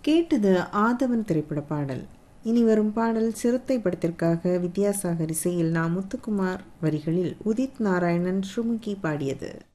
கேட்டது ஆதவன் திரைப்பட பாடல். இனி வரும் பாடல் சிறுத்தை படத்திற்காக வித்யாசாகர் இசையில் முத்துக்குமார் வரிகளில் உதித் நாராயணன் ஸ்ருமுகி பாடியது.